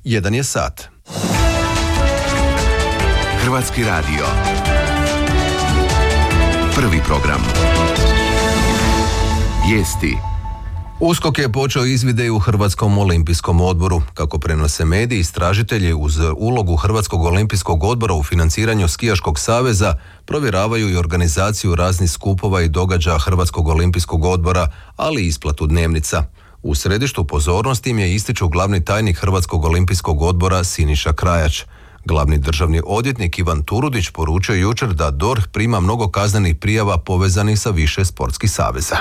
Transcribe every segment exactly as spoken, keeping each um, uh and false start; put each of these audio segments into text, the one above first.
jedan je sat. Hrvatski radio. Prvi program. Vijesti. USKOK je počeo izvide i u Hrvatskom olimpijskom odboru. Kako prenose mediji, istražitelji uz ulogu Hrvatskog olimpijskog odbora u financiranju Skijaškog saveza provjeravaju i organizaciju raznih skupova i događaja Hrvatskog olimpijskog odbora, ali i isplatu dnevnica. U središtu pozornosti im je ističu glavni tajnik Hrvatskog olimpijskog odbora Siniša Krajač. Glavni državni odvjetnik Ivan Turudić poručio jučer da D O R H prima mnogo kaznenih prijava povezanih sa više sportskih saveza.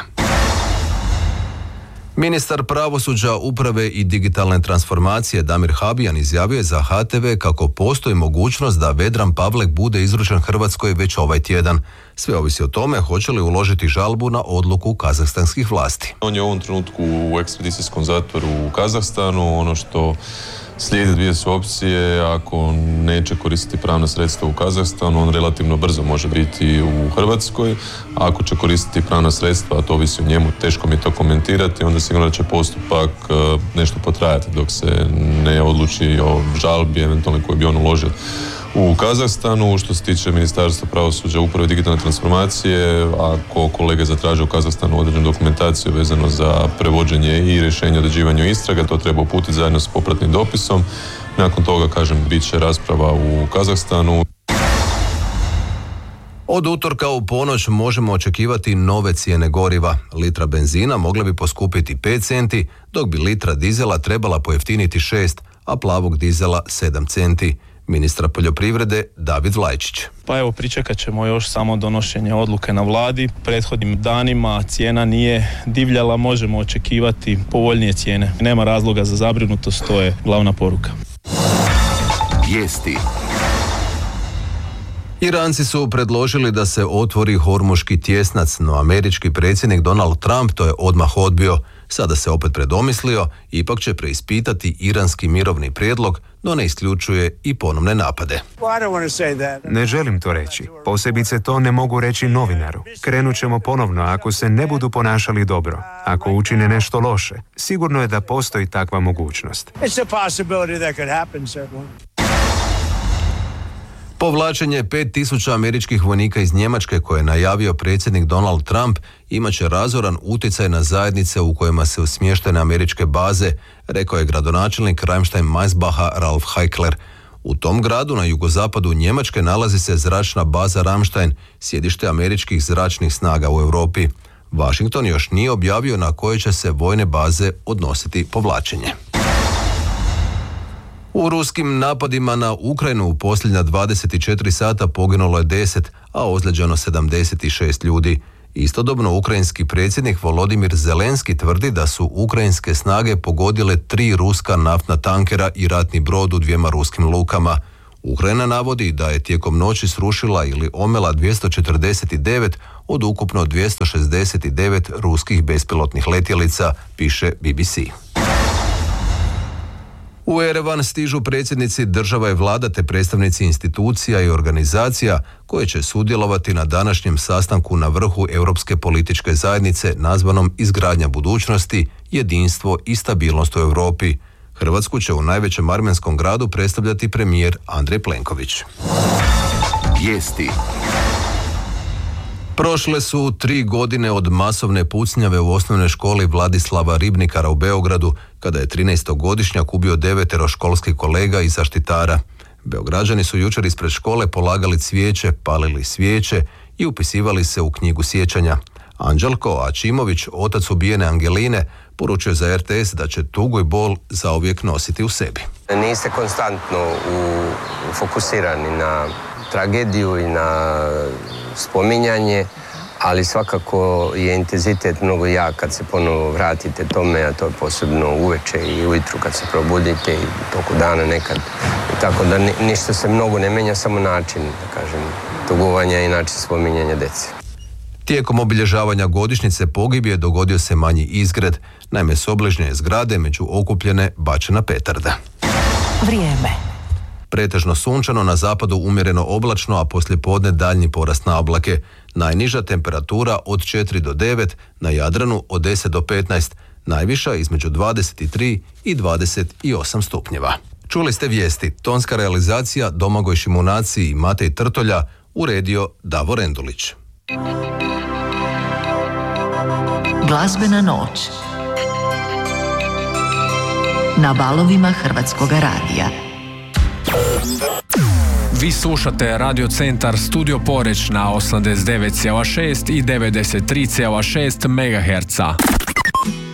Ministar pravosuđa, uprave i digitalne transformacije Damir Habijan izjavio je za H T V kako postoji mogućnost da Vedran Pavlek bude izručen Hrvatskoj već ovaj tjedan. Sve ovisi o tome hoće li uložiti žalbu na odluku kazahstanskih vlasti. On je u ovom trenutku u ekstradicijskom zatvoru u Kazahstanu. Ono što slijedi dvije su opcije. Ako neće koristiti pravna sredstva u Kazahstanu, on relativno brzo može biti u Hrvatskoj. Ako će koristiti pravna sredstva, a to ovisi o njemu, teško mi je to komentirati, onda sigurno će postupak nešto potrajati dok se ne odluči o žalbi eventualno koju bi on uložio u Kazahstanu. Što se tiče Ministarstva pravosuđa, uprave i digitalne transformacije, ako kolege zatraže u Kazahstanu određenu dokumentaciju vezano za prevođenje i rješenje o određivanju istraga, to treba uputiti zajedno s popratnim dopisom. Nakon toga, kažem, bit će rasprava u Kazahstanu. Od utorka u ponoć možemo očekivati nove cijene goriva. Litra benzina mogla bi poskupiti pet centi, dok bi litra dizela trebala pojeftiniti šest, a plavog dizela sedam centi. Ministra poljoprivrede David Vlajčić. Pa evo, pričekat ćemo još samo donošenje odluke na vladi. Prethodnim danima cijena nije divljala, možemo očekivati povoljnije cijene. Nema razloga za zabrinutost, to je glavna poruka. Vijesti. Iranci su predložili da se otvori Hormuški tjesnac, no američki predsjednik Donald Trump to je odmah odbio. Sada se opet predomislio, ipak će preispitati iranski mirovni prijedlog, no ne isključuje i ponovne napade. Ne želim to reći. Posebice to ne mogu reći novinaru. Krenut ćemo ponovno ako se ne budu ponašali dobro. Ako učine nešto loše, sigurno je da postoji takva mogućnost. Povlačenje pet tisuća američkih vojnika iz Njemačke koje je najavio predsjednik Donald Trump imat će razoran utjecaj na zajednice u kojima se smještene američke baze, rekao je gradonačelnik Ramstein-Maisbacha Ralf Heikler. U tom gradu na jugozapadu Njemačke nalazi se zračna baza Ramstein, sjedište američkih zračnih snaga u Europi. Washington još nije objavio na koje će se vojne baze odnositi povlačenje. U ruskim napadima na Ukrajinu u posljednja dvadeset četiri sata poginulo je deset, a ozlijeđeno sedamdeset šest ljudi. Istodobno ukrajinski predsjednik Volodimir Zelenski tvrdi da su ukrajinske snage pogodile tri ruska naftna tankera i ratni brod u dvijema ruskim lukama. Ukrajina navodi da je tijekom noći srušila ili omela dvjesto četrdeset devet od ukupno dvjesto šezdeset devet ruskih bespilotnih letjelica, piše B B C. U Erevan stižu predsjednici država i vlada te predstavnici institucija i organizacija koje će sudjelovati na današnjem sastanku na vrhu Europske političke zajednice nazvanom Izgradnja budućnosti, jedinstvo i stabilnost u Europi. Hrvatsku će u najvećem armenskom gradu predstavljati premijer Andrej Plenković. Vijesti. Prošle su tri godine od masovne pucnjave u osnovnoj školi Vladislava Ribnikara u Beogradu, kada je trinaestogodišnjak ubio devetero školskih kolega i zaštitara. Beograđani su jučer ispred škole polagali cvijeće, palili svijeće i upisivali se u knjigu sjećanja. Anđelko Ačimović, otac ubijene Angeline, poručio za R T S da će tugu i bol zauvijek nositi u sebi. Niste konstantno u, fokusirani na tragediju i na spominjanje, ali svakako je intenzitet mnogo jak kad se ponovo vratite tome, a to je posebno uveče i ujutru kad se probudite i toku dana nekad. I tako da ni, ništa se mnogo ne menja, samo način, da kažem, tugovanja i način spominjanja dece. Tijekom obilježavanja godišnjice pogibije dogodio se manji izgred. Naime, s obližnje zgrade među okupljene bačena petarda. Vrijeme. Pretežno sunčano, na zapadu umjereno oblačno, a poslijepodne daljnji porast na oblake. Najniža temperatura od četiri do devet, na Jadranu od deset do petnaest, najviša između dvadeset tri i dvadeset osam stupnjeva. Čuli ste vijesti, tonska realizacija Domagoj Šimunaci i Matej Trtolja, uredio Davor Endulić. Glazbena noć na valovima Hrvatskog radija. Vi slušate Radio Centar Studio Poreć na osamdeset devet zarez šest i devedeset tri zarez šest megaherca.